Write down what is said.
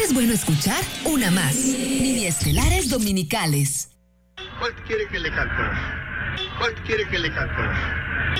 es bueno escuchar una más. Mini estelares dominicales. ¿Cuál quiere que le cante? ¿Cuál quiere que le cante?